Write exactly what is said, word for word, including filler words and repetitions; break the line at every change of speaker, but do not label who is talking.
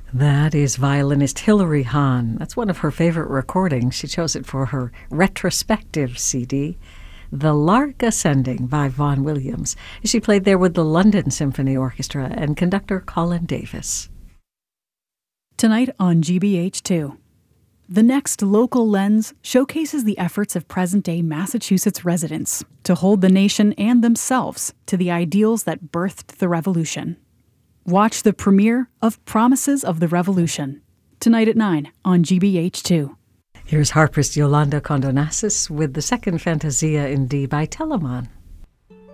That is violinist Hilary Hahn. That's one of her favorite recordings. She chose it for her retrospective C D, The Lark Ascending by Vaughan Williams. She played there with the London Symphony Orchestra and conductor Colin Davis.
Tonight on G B H two, the next Local Lens showcases the efforts of present-day Massachusetts residents to hold the nation and themselves to the ideals that birthed the revolution. Watch the premiere of Promises of the Revolution, tonight at nine on G B H two.
Here's harpist Yolanda Condonassis with the second Fantasia in D by Telemann.